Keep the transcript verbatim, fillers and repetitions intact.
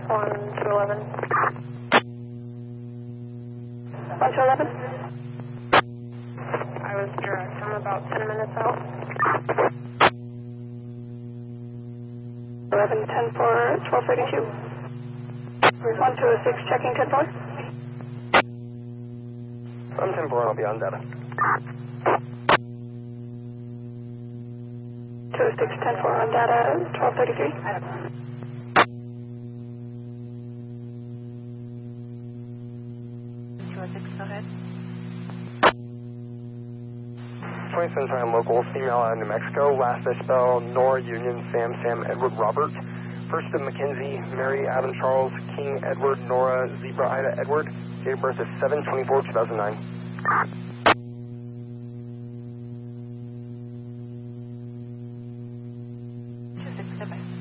one to eleven. one to eleven? I was direct. I'm about ten minutes out. eleven ten for twelve thirty-two. one two oh six checking ten four. I'm ten four, I'll be on data. two oh six ten four on data, twelve thirty-three. two oh six, go ahead. twenty-seven time local, female out of New Mexico. Last I spell Nora Union Sam Sam Edward Robert. First of Mackenzie Mary Adam Charles King Edward Nora Zebra Ida Edward. Date of birth is seven twenty-four two thousand nine.